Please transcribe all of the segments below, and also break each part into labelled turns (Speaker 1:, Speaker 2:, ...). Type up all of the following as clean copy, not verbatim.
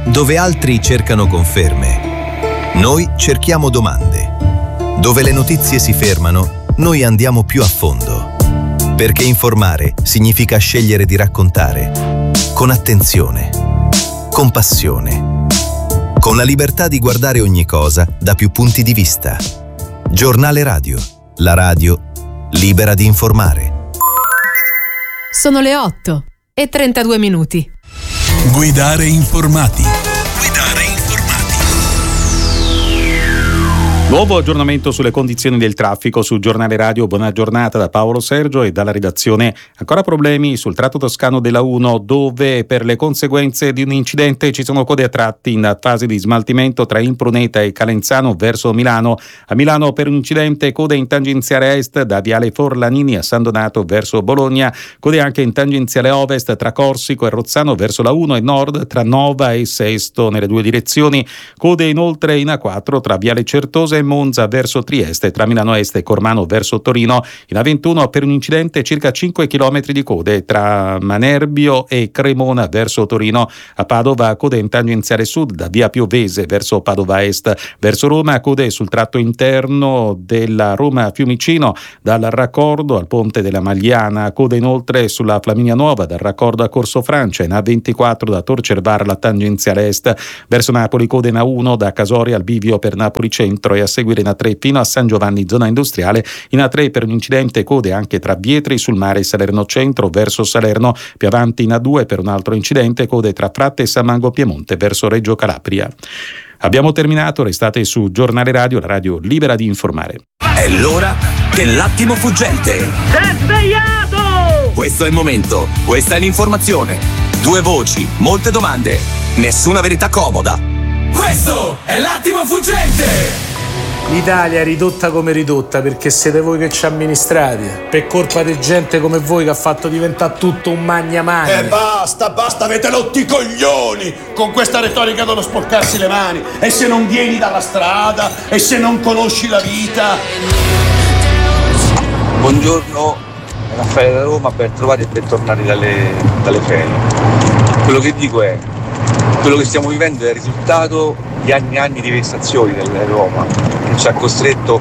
Speaker 1: Dove altri cercano conferme, noi cerchiamo domande. Dove le notizie si fermano, noi andiamo più a fondo. Perché informare significa scegliere di raccontare con attenzione, con passione, con la libertà di guardare ogni cosa da più punti di vista. Giornale Radio, la radio libera di informare.
Speaker 2: Sono le 8:32.
Speaker 3: Guidare informati.
Speaker 4: Nuovo aggiornamento sulle condizioni del traffico su Giornale Radio. Buona giornata da Paolo Sergio e dalla redazione. Ancora problemi sul tratto toscano della 1, dove per le conseguenze di un incidente ci sono code a tratti in fase di smaltimento tra Impruneta e Calenzano verso Milano. A Milano per un incidente code in tangenziale est da Viale Forlanini a San Donato verso Bologna, code anche in tangenziale ovest tra Corsico e Rozzano verso la 1 e nord tra Nova e Sesto nelle due direzioni, code inoltre in A4 tra Viale Certosa e Monza verso Trieste, tra Milano Est e Cormano verso Torino. In A21 per un incidente circa 5 km di code tra Manerbio e Cremona verso Torino. A Padova code in tangenziale sud da via Piovese verso Padova Est. Verso Roma code sul tratto interno della Roma Fiumicino dal raccordo al ponte della Magliana, code inoltre sulla Flaminia Nuova dal raccordo a Corso Francia. In A24 da Tor Cervara alla tangenziale est. Verso Napoli code in A1 da Casoria al bivio per Napoli Centro e a seguire in A3 fino a San Giovanni zona industriale. In A3 per un incidente code anche tra Vietri sul Mare e Salerno Centro verso Salerno. Più avanti in A2 per un altro incidente code tra Fratte e San Mango Piemonte verso Reggio Calabria. Abbiamo terminato, restate su Giornale Radio, la radio libera di informare.
Speaker 5: È l'ora dell'attimo fuggente.
Speaker 6: Sei svegliato!
Speaker 5: Questo è il momento, questa è l'informazione. Due voci, molte domande, nessuna verità comoda. Questo è l'attimo fuggente!
Speaker 7: L'Italia è ridotta come ridotta perché siete voi che ci amministrate, per colpa di gente come voi che ha fatto diventare tutto un magna-magna.
Speaker 8: Basta, avete rotti i coglioni con questa retorica dello sporcarsi le mani. E se non vieni dalla strada, e se non conosci la vita.
Speaker 9: Buongiorno, Raffaele da Roma, ben trovati e bentornati dalle ferie. Quello che dico è, quello che stiamo vivendo è il risultato di anni e anni di vessazioni dell'Europa, che ci ha costretto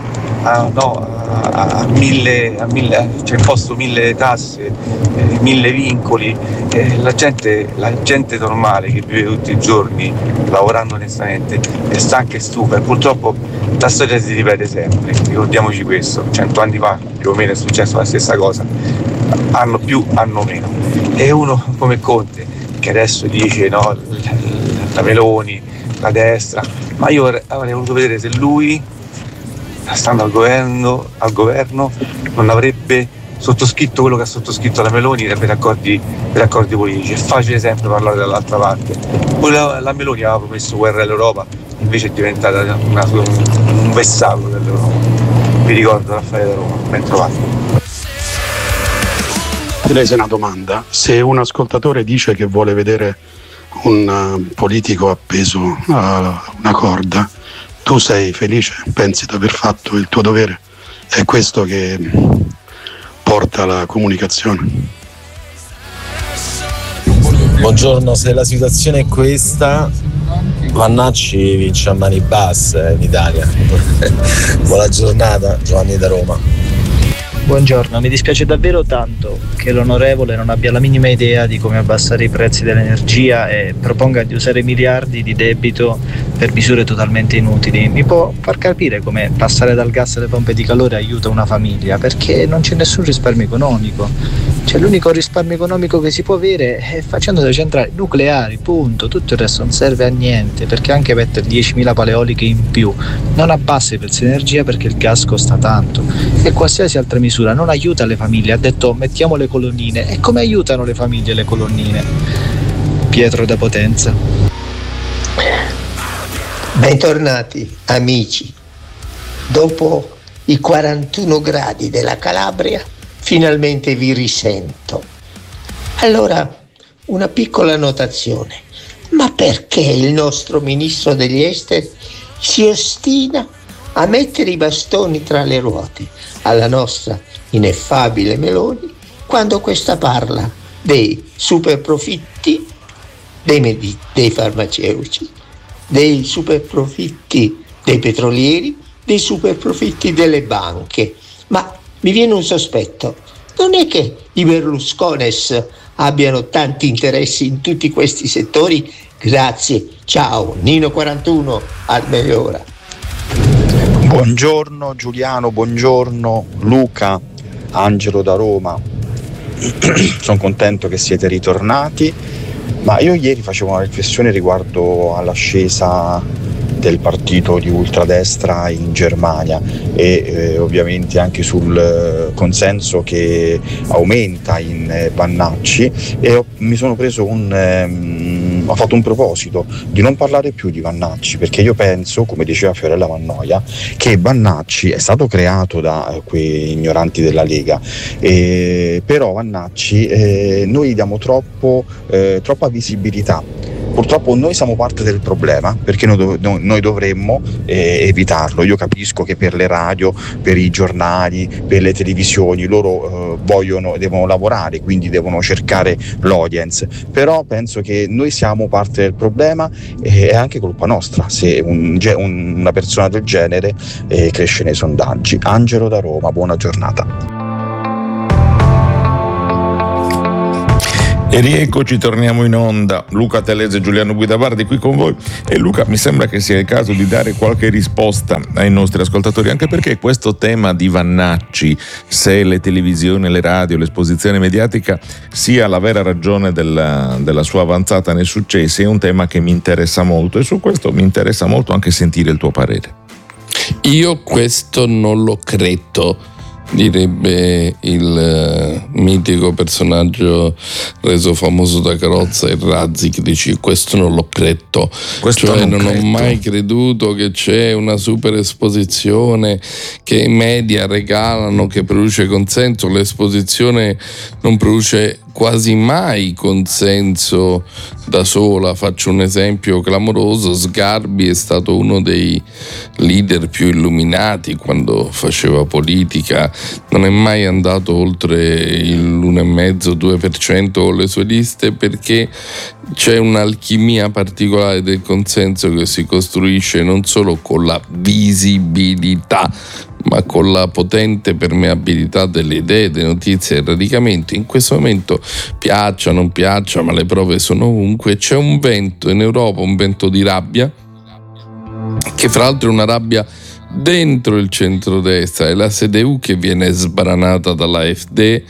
Speaker 9: a mille, ci ha imposto 1000 tasse, 1000 vincoli. La gente normale che vive tutti i giorni lavorando onestamente è stanca e stufa, e purtroppo la storia si ripete sempre. Ricordiamoci questo: 100 anni fa più o meno è successa la stessa cosa, hanno più, hanno meno. E uno come Conte, che adesso dice no, la Meloni, la destra, ma io avrei voluto vedere se lui, stando al governo, non avrebbe sottoscritto quello che ha sottoscritto la Meloni per accordi politici. È facile sempre parlare dall'altra parte. Poi la Meloni aveva promesso guerra all'Europa, invece è diventata un vessallo dell'Europa. Vi ricordo, Raffaele da Roma, ben trovato.
Speaker 10: Lei se una domanda: se un ascoltatore dice che vuole vedere un politico appeso a una corda, tu sei felice? Pensi di aver fatto il tuo dovere? È questo che porta alla comunicazione?
Speaker 11: Buongiorno, se la situazione è questa, Vannacci vince a mani basse in Italia. Buona giornata, Giovanni da Roma.
Speaker 12: Buongiorno, mi dispiace davvero tanto che l'onorevole non abbia la minima idea di come abbassare i prezzi dell'energia e proponga di usare miliardi di debito per misure totalmente inutili. Mi può far capire come passare dal gas alle pompe di calore aiuta una famiglia? Perché non c'è nessun risparmio economico. Cioè, l'unico risparmio economico che si può avere è facendo delle centrali nucleari, punto. Tutto il resto non serve a niente, perché anche mettere 10.000 paleoliche in più non abbassa i prezzi dell'energia, perché il gas costa tanto, e qualsiasi altra misura non aiuta le famiglie. Ha detto mettiamo le colonnine, e come aiutano le famiglie le colonnine? Pietro da Potenza.
Speaker 13: Bentornati amici. Dopo i 41 gradi della Calabria finalmente vi risento. Allora, una piccola notazione: ma perché il nostro ministro degli esteri si ostina a mettere i bastoni tra le ruote alla nostra ineffabile Meloni quando questa parla dei super profitti dei farmaceutici, dei superprofitti dei petrolieri, dei superprofitti delle banche. Ma mi viene un sospetto: non è che i Berluscones abbiano tanti interessi in tutti questi settori? Grazie, ciao, Nino41, al meglio ora.
Speaker 14: Buongiorno Giuliano, buongiorno Luca, Angelo da Roma. Sono contento che siete ritornati, ma io ieri facevo una riflessione riguardo all'ascesa del partito di ultradestra in Germania e ovviamente anche sul consenso che aumenta in Vannacci, e mi sono preso ho fatto un proposito di non parlare più di Vannacci, perché io penso, come diceva Fiorella Mannoia, che Vannacci è stato creato da quei ignoranti della Lega, però Vannacci noi gli diamo troppa visibilità. Purtroppo noi siamo parte del problema, perché noi dovremmo evitarlo. Io capisco che per le radio, per i giornali, per le televisioni loro devono lavorare, quindi devono cercare l'audience, però penso che noi siamo parte del problema e è anche colpa nostra se una persona del genere cresce nei sondaggi. Angelo da Roma, buona giornata.
Speaker 15: E rieccoci, torniamo in onda. Luca Telese e Giuliano Guidavardi qui con voi. E Luca, mi sembra che sia il caso di dare qualche risposta ai nostri ascoltatori, anche perché questo tema di Vannacci, se le televisioni, le radio, l'esposizione mediatica sia la vera ragione della sua avanzata nei successi, è un tema che mi interessa molto, e su questo mi interessa molto anche sentire il tuo parere.
Speaker 16: Io questo non lo credo, direbbe il mitico personaggio reso famoso da Carrozza e Razzi, che dice: questo non l'ho credo, non ho mai creduto che c'è una super esposizione che i media regalano, che produce consenso. L'esposizione non produce quasi mai consenso da sola. Faccio un esempio clamoroso: Sgarbi è stato uno dei leader più illuminati quando faceva politica, non è mai andato oltre l'1,5-2% con le sue liste, perché c'è un'alchimia particolare del consenso che si costruisce non solo con la visibilità, ma con la potente permeabilità delle idee, delle notizie e del radicamento. In questo momento, piaccia o non piaccia, ma le prove sono ovunque, c'è un vento in Europa, un vento di rabbia, che fra l'altro è una rabbia dentro il centrodestra. È la CDU che viene sbranata dall'AfD,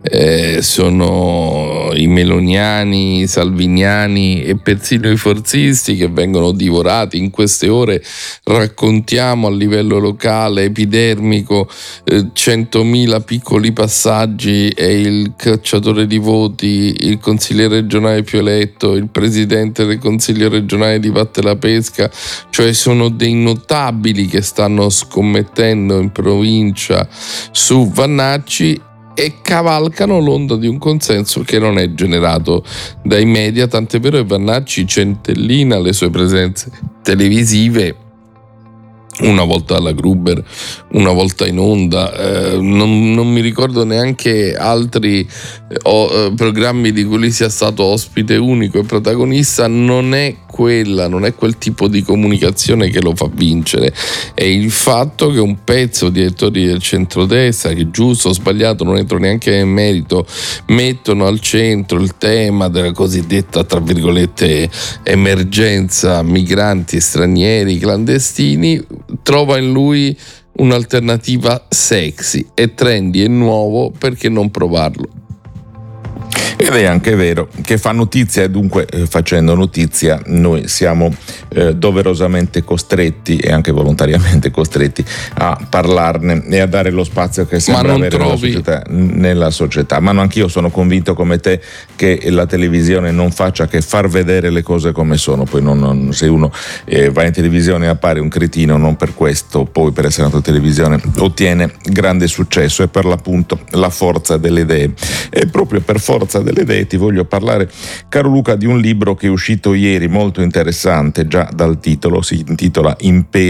Speaker 16: sono i meloniani, i salviniani e persino i forzisti che vengono divorati. In queste ore raccontiamo a livello locale, epidermico, 100.000 piccoli passaggi e il cacciatore di voti, il consigliere regionale più eletto, il presidente del consiglio regionale di Vatte la Pesca, cioè sono dei notabili che stanno scommettendo in provincia su Vannacci e cavalcano l'onda di un consenso che non è generato dai media, tant'è vero che Vannacci centellina le sue presenze televisive, una volta alla Gruber, una volta in onda, non mi ricordo neanche altri programmi di cui lui sia stato ospite unico e protagonista. Non è quel tipo di comunicazione che lo fa vincere, è il fatto che un pezzo di elettori del centrodestra, che giusto o sbagliato non entro neanche nel merito, mettono al centro il tema della cosiddetta, tra virgolette, emergenza migranti stranieri clandestini, trova in lui un'alternativa sexy e trendy e nuovo, perché non provarlo?
Speaker 15: Ed è anche vero che fa notizia, e dunque facendo notizia noi siamo doverosamente costretti, e anche volontariamente costretti, a parlarne e a dare lo spazio che sembra avere nella società. Ma anch'io sono convinto come te che la televisione non faccia che far vedere le cose come sono. Poi se uno va in televisione e appare un cretino, non per questo poi, per essere andato in televisione, ottiene grande successo. È per l'appunto la forza delle idee, e proprio per forza delle idee ti voglio parlare, caro Luca, di un libro che è uscito ieri, molto interessante già dal titolo. Si intitola Imperi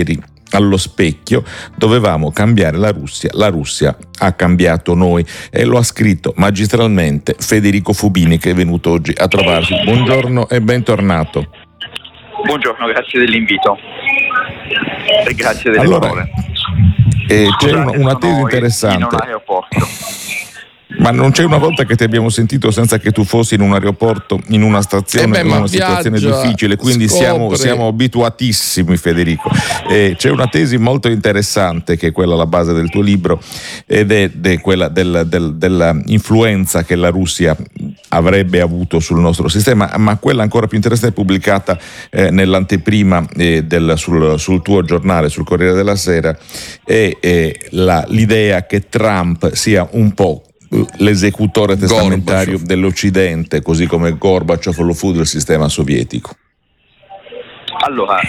Speaker 15: allo specchio, dovevamo cambiare la Russia ha cambiato noi, e lo ha scritto magistralmente Federico Fubini, che è venuto oggi a trovarci. Buongiorno e bentornato.
Speaker 17: Buongiorno, grazie dell'invito e grazie delle parole.
Speaker 15: C'è una tesi interessante.
Speaker 17: In un aeroporto.
Speaker 15: Ma non c'è una volta che ti abbiamo sentito senza che tu fossi in un aeroporto, in una stazione, in una situazione difficile, quindi siamo abituatissimi, Federico. C'è una tesi molto interessante, che è quella alla base del tuo libro, ed è quella della influenza che la Russia avrebbe avuto sul nostro sistema, ma quella ancora più interessante è pubblicata nell'anteprima sul tuo giornale, sul Corriere della Sera, è l'idea che Trump sia un po' l'esecutore testamentario dell'Occidente, così come Gorbaciov lo fu del sistema sovietico.
Speaker 17: Allora,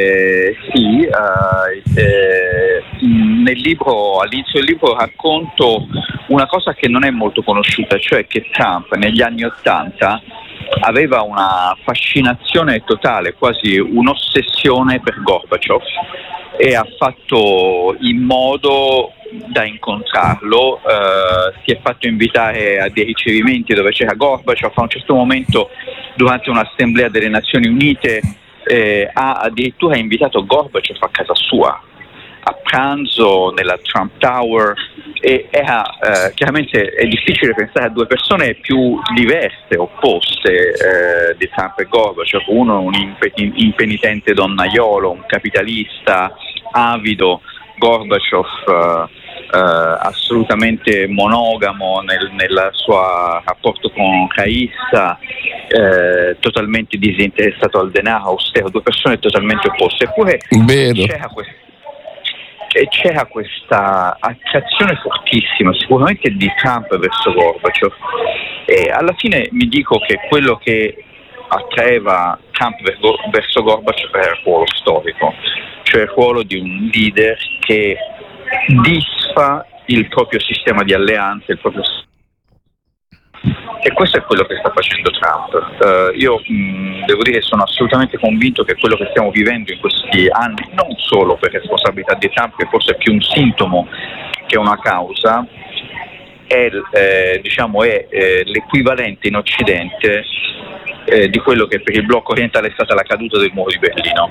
Speaker 17: nel libro, all'inizio del libro racconto una cosa che non è molto conosciuta, cioè che Trump negli anni '80 aveva una fascinazione totale, quasi un'ossessione per Gorbaciov, e ha fatto in modo da incontrarlo, si è fatto invitare a dei ricevimenti dove c'era Gorbaciov. A un certo momento, durante un'assemblea delle Nazioni Unite, ha addirittura invitato Gorbaciov a casa sua a pranzo nella Trump Tower, e era chiaramente è difficile pensare a due persone più diverse, opposte, di Trump e Gorbaciov. Uno un impenitente donnaiolo, un capitalista avido, Gorbaciov assolutamente monogamo nel suo rapporto con Raissa, totalmente disinteressato al denaro, austero, due persone totalmente opposte. Eppure c'era questa attrazione fortissima, sicuramente di Trump verso Gorbaciov, e alla fine mi dico che quello che attraeva Trump verso Gorbaciov era il ruolo storico, cioè il ruolo di un leader che disfa il proprio sistema di alleanze, e questo è quello che sta facendo Trump. Io devo dire che sono assolutamente convinto che quello che stiamo vivendo in questi anni, non solo per responsabilità di Trump, che forse è più un sintomo che una causa, è l'equivalente in Occidente di quello che per il blocco orientale è stata la caduta del muro di Berlino.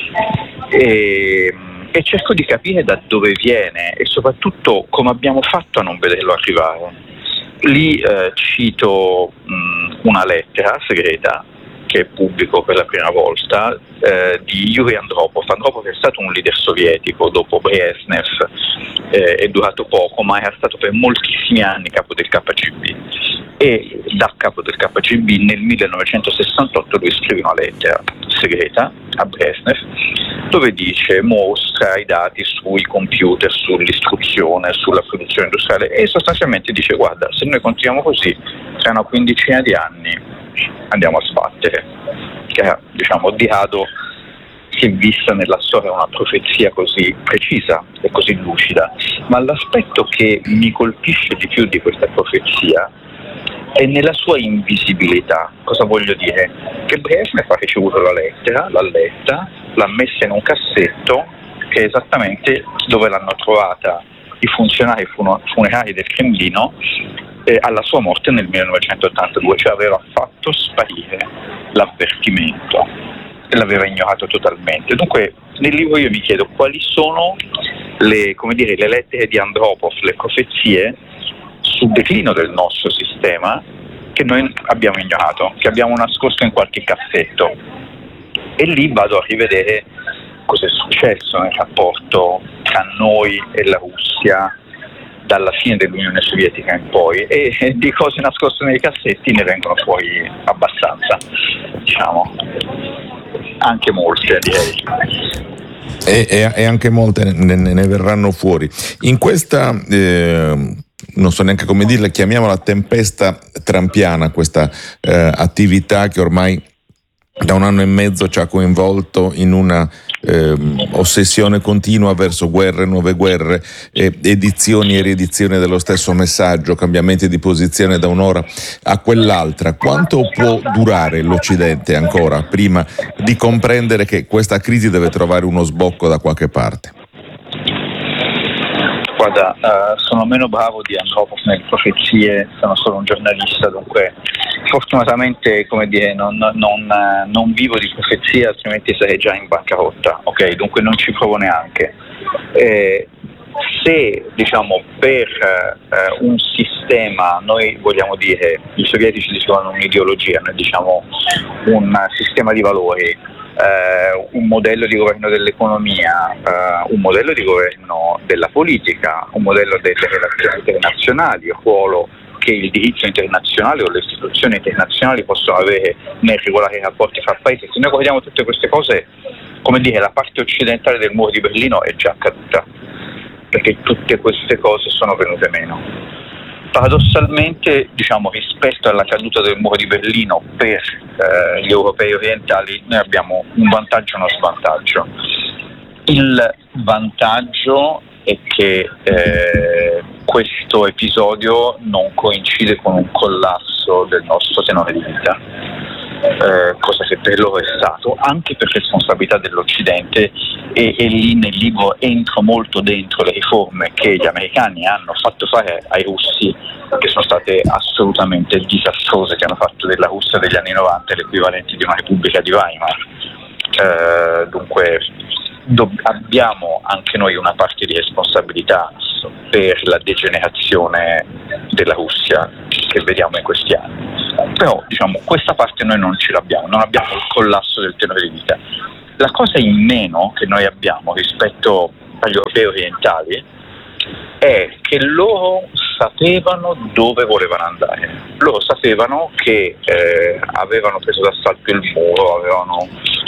Speaker 17: E cerco di capire da dove viene e soprattutto come abbiamo fatto a non vederlo arrivare. Lì cito una lettera segreta che pubblico per la prima volta di Yuri Andropov. Andropov è stato un leader sovietico dopo Brezhnev, è durato poco, ma era stato per moltissimi anni capo del KGB, e da capo del KGB nel 1968 lui scrive una lettera segreta a Brezhnev dove mostra i dati sui computer, sull'istruzione, sulla produzione industriale, e sostanzialmente dice: guarda, se noi continuiamo così, tra una quindicina di anni andiamo a sbattere. Che di rado si è vista nella storia una profezia così precisa e così lucida, ma l'aspetto che mi colpisce di più di questa profezia è nella sua invisibilità. Cosa voglio dire? Che Brezhnev ha ricevuto la lettera, l'ha letta, l'ha messa in un cassetto, che è esattamente dove l'hanno trovata i funzionari funerari del Cremlino alla sua morte nel 1982, cioè aveva fatto sparire l'avvertimento e l'aveva ignorato totalmente. Dunque nel libro io mi chiedo quali sono le lettere di Andropov, le profezie sul declino del nostro sistema che noi abbiamo ignorato, che abbiamo nascosto in qualche cassetto, e lì vado a rivedere cosa è successo nel rapporto tra noi e la Russia dalla fine dell'Unione Sovietica in poi, e di cose nascoste nei cassetti ne vengono fuori abbastanza, anche molte, direi.
Speaker 15: E anche molte ne verranno fuori. In questa non so neanche come dirla, chiamiamola tempesta trampiana, questa attività che ormai da un anno e mezzo ci ha coinvolto in una ossessione continua verso guerre, nuove guerre, edizioni e riedizioni dello stesso messaggio, cambiamenti di posizione da un'ora a quell'altra. Quanto può durare l'Occidente ancora prima di comprendere che questa crisi deve trovare uno sbocco da qualche parte?
Speaker 17: Guarda, sono meno bravo di Andropov nelle profezie, sono solo un giornalista, dunque fortunatamente, come dire, non vivo di profezie, altrimenti sarei già in bancarotta, ok? Dunque non ci provo neanche. Se diciamo per un sistema, noi vogliamo dire, i sovietici dicevano un'ideologia, noi diciamo un sistema di valori, un modello di governo dell'economia, un modello di governo della politica, un modello delle relazioni internazionali, il ruolo che il diritto internazionale o le istituzioni internazionali possono avere nel regolare i rapporti fra paesi. Se noi guardiamo tutte queste cose, come dire, la parte occidentale del muro di Berlino è già caduta, perché tutte queste cose sono venute meno. Paradossalmente, diciamo, rispetto alla caduta del muro di Berlino per gli europei orientali, noi abbiamo un vantaggio e uno svantaggio. Il vantaggio è che questo episodio non coincide con un collasso del nostro tenore di vita, cosa che per loro è stato, anche per responsabilità dell'Occidente, e lì nel libro entro molto dentro le riforme che gli americani hanno fatto fare ai russi, che sono state assolutamente disastrose, che hanno fatto della Russia degli anni 90 l'equivalente di una Repubblica di Weimar. Dunque abbiamo anche noi una parte di responsabilità per la degenerazione della Russia che vediamo in questi anni, però diciamo questa parte noi non ce l'abbiamo, non abbiamo il collasso del tenore di vita. La cosa in meno che noi abbiamo rispetto agli europei orientali è che loro sapevano dove volevano andare, loro sapevano che avevano preso d'assalto il muro, avevano